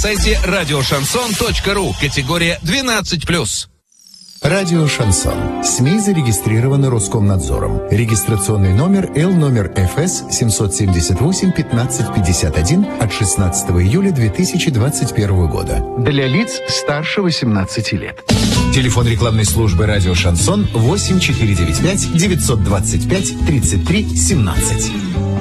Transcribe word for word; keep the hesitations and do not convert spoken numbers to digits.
сайте радиошансон точка ру. Категория двенадцать плюс. Радио «Шансон». СМИ зарегистрированы Роскомнадзором. Регистрационный номер Л номер Ф С семь семь восемь пятнадцать пятьдесят один от шестнадцатого июля две тысячи двадцать первого года. Для лиц старше восемнадцати лет. Телефон рекламной службы «Радио Шансон» восемь четыре девять пять девятьсот двадцать пять тридцать три семнадцать.